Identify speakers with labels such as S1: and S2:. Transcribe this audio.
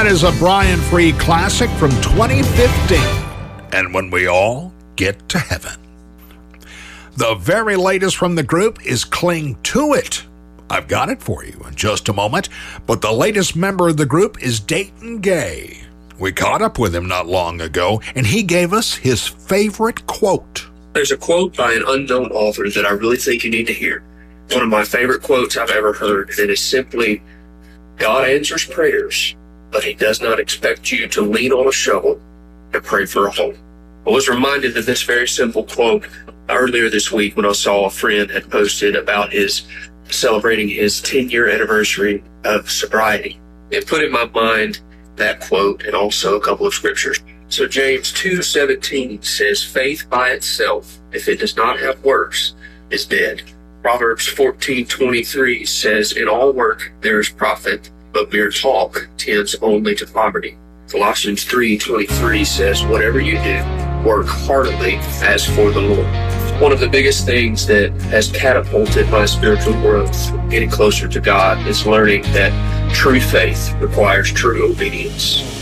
S1: That is a Brian Free classic from 2015. And When We All Get to Heaven. The very latest from the group is Cling to It. I've got it for you in just a moment, but the latest member of the group is Dayton Gay. We caught up with him not long ago, and he gave us his favorite quote.
S2: There's a quote by an unknown author that I really think you need to hear. One of my favorite quotes I've ever heard, and it is simply, God answers prayers, but he does not expect you to lean on a shovel and pray for a hole. I was reminded of this very simple quote earlier this week when I saw a friend had posted about his celebrating his 10-year anniversary of sobriety. It put in my mind that quote and also a couple of scriptures. So James 2:17 says, faith by itself, if it does not have works, is dead. Proverbs 14:23 says, in all work there is profit, but mere talk tends only to poverty. Colossians 3:23 says, whatever you do, work heartily as for the Lord. One of the biggest things that has catapulted my spiritual growth, getting closer to God, is learning that true faith requires true obedience.